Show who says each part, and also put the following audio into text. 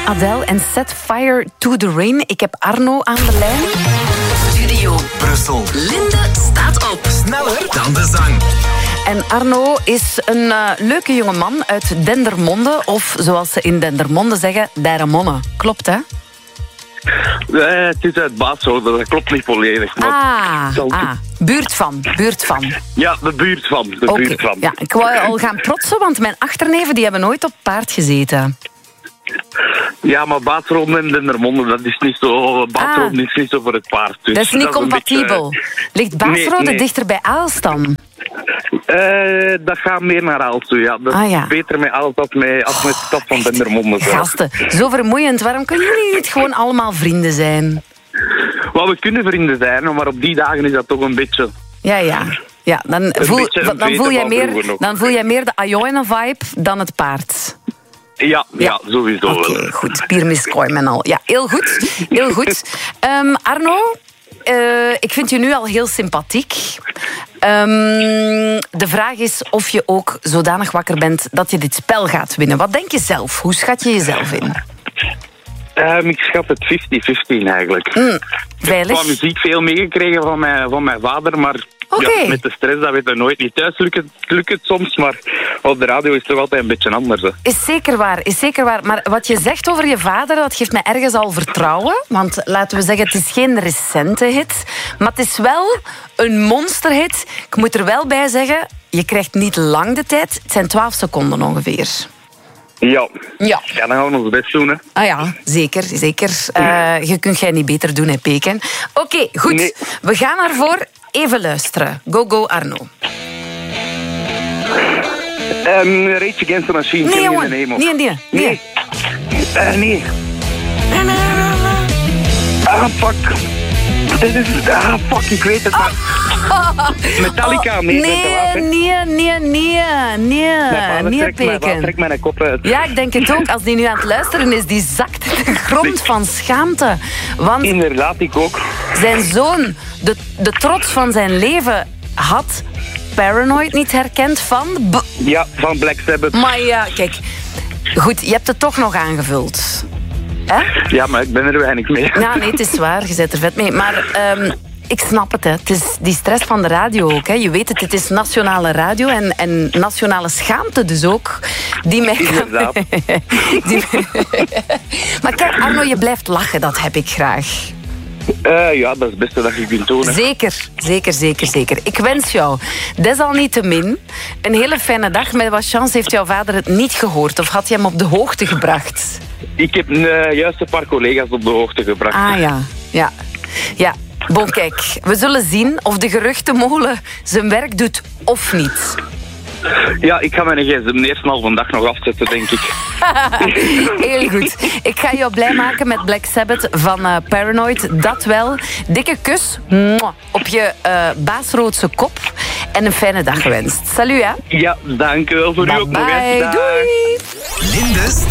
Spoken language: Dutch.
Speaker 1: Adele en Set Fire to the Rain. Ik heb Arno aan de lijn.
Speaker 2: Studio
Speaker 3: Brussel.
Speaker 2: Linde staat op.
Speaker 3: Sneller dan de zang.
Speaker 1: En Arno is een leuke jongeman uit Dendermonde. Of zoals ze in Dendermonde zeggen, Derremonde. Klopt, hè?
Speaker 4: Het is uit Baasrode, dat klopt niet volledig. Maar
Speaker 1: buurt van.
Speaker 4: Ja, de buurt van. Buurt van.
Speaker 1: Ja, ik wou al gaan protsen, want mijn achterneven die hebben nooit op paard gezeten.
Speaker 4: Ja, maar Baasrode en Dendermonde, dat is niet zo. Baasrode is niet zo voor het paard. Dus
Speaker 1: dat is niet
Speaker 4: dat
Speaker 1: compatibel. Ligt Baasrode
Speaker 4: Nee.
Speaker 1: dichter bij Aalst dan?
Speaker 4: Dat gaat meer naar Aalst toe, ja. Dat is beter met Aalst als met de stad van Dendermonde.
Speaker 1: Gasten, zo vermoeiend. Waarom kunnen jullie niet gewoon allemaal vrienden zijn?
Speaker 4: Wel, we kunnen vrienden zijn, maar op die dagen is dat toch een beetje...
Speaker 1: Ja, dan voel jij meer de Ajoine-vibe dan het paard.
Speaker 4: Ja, sowieso.
Speaker 1: Oké, goed. Piermiskoim en al. Ja, heel goed. Arno, ik vind je nu al heel sympathiek. De vraag is of je ook zodanig wakker bent dat je dit spel gaat winnen. Wat denk je zelf? Hoe schat je jezelf in?
Speaker 4: Ik schat het 50-50 eigenlijk.
Speaker 1: Veilig?
Speaker 4: Ik heb qua muziek veel meegekregen van mijn vader, maar met de stress, dat weet je nooit. Niet thuis lukt het soms, maar op de radio is het toch altijd een beetje anders. Hè.
Speaker 1: Is zeker waar. Maar wat je zegt over je vader, dat geeft mij ergens al vertrouwen. Want laten we zeggen, het is geen recente hit, maar het is wel een monsterhit. Ik moet er wel bij zeggen, je krijgt niet lang de tijd. Het zijn 12 seconden ongeveer.
Speaker 4: Ja, dan gaan we ons best doen. Hè.
Speaker 1: Ah ja, zeker. Je kunt jij niet beter doen, hè, Peken. Oké, goed. Nee. We gaan ervoor. Even luisteren. Go, Arno.
Speaker 4: Rage Against the Machine.
Speaker 1: Nee, jongen. Nee.
Speaker 4: Nee. Fuck. Fuck, ik weet het maar. Metallica,
Speaker 1: nee, Peken.
Speaker 4: Trek mijn kop uit.
Speaker 1: Ja, ik denk het ook. Als die nu aan het luisteren is, die zakt in de grond van schaamte. Want
Speaker 4: inderdaad, ik ook.
Speaker 1: Zijn zoon, de trots van zijn leven, had Paranoid niet herkend van...
Speaker 4: van Black Sabbath.
Speaker 1: Maar ja, kijk. Goed, je hebt het toch nog aangevuld. Hè?
Speaker 4: Ja, maar ik ben er weinig mee.
Speaker 1: Ja, nee, het is waar. Je zit er vet mee. Maar ik snap het, hè. Het is die stress van de radio ook. Hè. Je weet het is nationale radio en nationale schaamte dus ook. Die mij
Speaker 4: inderdaad.
Speaker 1: Maar kijk, Arno, je blijft lachen. Dat heb ik graag.
Speaker 4: Ja, dat is het beste dat je kunt doen. Hè.
Speaker 1: Zeker. Ik wens jou desalniettemin een hele fijne dag. Met wat chance heeft jouw vader het niet gehoord? Of had je hem op de hoogte gebracht?
Speaker 4: Ik heb juist een paar collega's op de hoogte gebracht.
Speaker 1: Ah ja. Bon, kijk. We zullen zien of de geruchtenmolen zijn werk doet of niet.
Speaker 4: Ja, ik ga mijn gsm de eerste halve dag nog afzetten, denk ik.
Speaker 1: Heel goed. Ik ga jou blij maken met Black Sabbath van Paranoid. Dat wel. Dikke kus op je baasroodse kop. En een fijne dag gewenst. Salut, hè.
Speaker 4: Ja, dank u wel voor u ook nog eens.
Speaker 1: Bye. Doei.